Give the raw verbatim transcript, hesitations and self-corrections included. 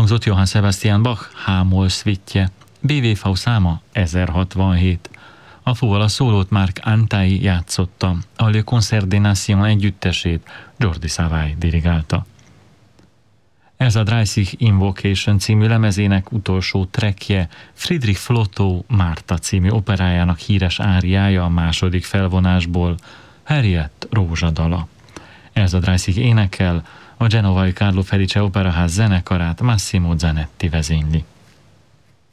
Elhangzott Johann Sebastian Bach H-moll szvittje, bé vé vé száma ezerhatvanhét. A fuval a szólót Marc Antai játszotta, a Le Concert des Nations együttesét Jordi Savall dirigálta. Ez a dreißig Invocation című lemezének utolsó trackje Friedrich Flotow Márta című operájának híres áriája a második felvonásból, Harriet rózsadala. Ez a dreißig énekel, a genovai Carlo Felice Operaház zenekarát Massimo Zanetti vezényli.